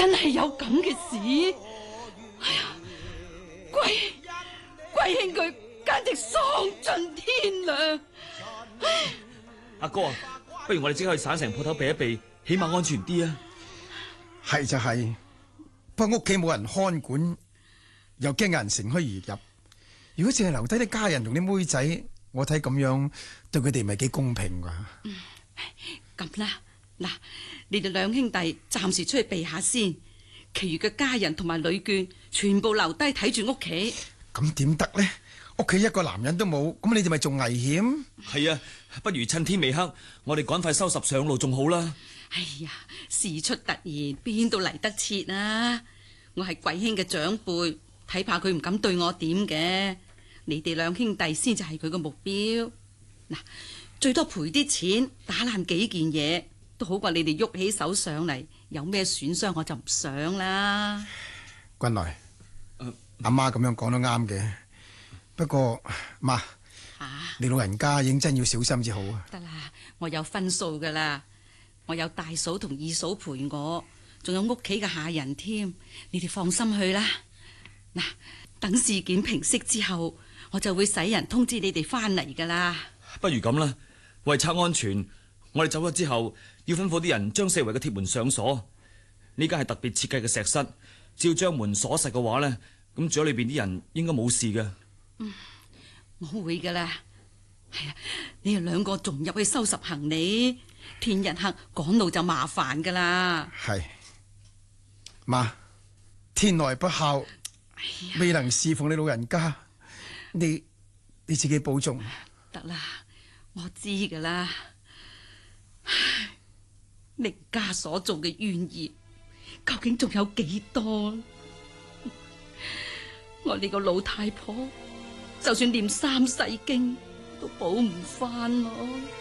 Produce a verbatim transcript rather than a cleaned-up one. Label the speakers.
Speaker 1: 真係有咁嘅事？哎呀，貴貴兄佢簡直喪盡天良！
Speaker 2: 阿哥啊，不如我哋即刻去省城鋪頭避一避，起碼安全啲啊！
Speaker 3: 係就係，不過屋企冇人看管，又驚有人乘虛而入。如果淨係留低啲家人同啲妹仔，我睇咁樣對佢哋唔係幾公平噶。
Speaker 1: 嗯，咁啦，嗱，你哋兩兄弟暫時出去避下先，其餘嘅家人同埋女眷全部留低睇住屋企。
Speaker 3: 咁點得呢？屋企一個男人都冇，咁你哋咪仲危險？
Speaker 2: 係啊，不如趁天未黑，我哋趕快收拾上路仲好啦。
Speaker 1: 哎呀，事出突然，邊度嚟得切啊！我係貴兄嘅長輩，睇怕佢唔敢對我點嘅。你哋兩兄弟先至係佢嘅目標。嗱，最多賠啲錢，打爛幾件嘢，都好過你哋喐起手上嚟，有咩損傷我就唔想啦。
Speaker 3: 君來，阿媽咁樣講都啱嘅。不過媽，
Speaker 1: 啊，
Speaker 3: 你老人家認真要小心至好啊。
Speaker 1: 得啦，我有分數噶啦。我有大嫂同二嫂陪我，仲有屋企嘅下人添，你哋放心去啦。嗱，等事件平息之後，我就會使人通知你哋翻嚟噶啦。
Speaker 2: 不如咁啦，為策安全，我哋走咗之後，要吩咐啲人將四圍嘅鐵門上鎖。呢間係特別設計嘅石室，只要將門鎖實嘅話呢，咁住喺裏邊啲人應該冇事嘅。
Speaker 1: 嗯，我會噶啦。係啊，你哋兩個仲入去收拾行李。天日黑趕路就麻煩噶啦。
Speaker 3: 係媽，天來不孝，
Speaker 1: 哎呀，
Speaker 3: 未能侍奉你老人家，你你自己保重。
Speaker 1: 得啦，我知噶啦。唉，寧家所做嘅冤孽，究竟仲有幾多？我呢個老太婆，就算念三世經，都補唔翻咯。